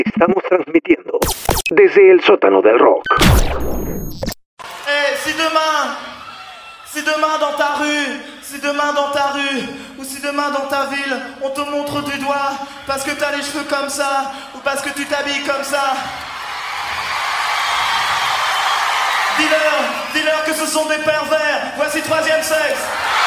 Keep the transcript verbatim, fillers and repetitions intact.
Estamos transmitiendo desde el sótano del rock. Eh, si demain, si demain dans ta rue, si demain dans ta rue, ou si demain dans ta ville, on te montre du doigt parce que t'as les cheveux comme ça, ou parce que tu t'habilles comme ça, dis-leur, dis-leur que ce sont des pervers, voici Troisième Sexe.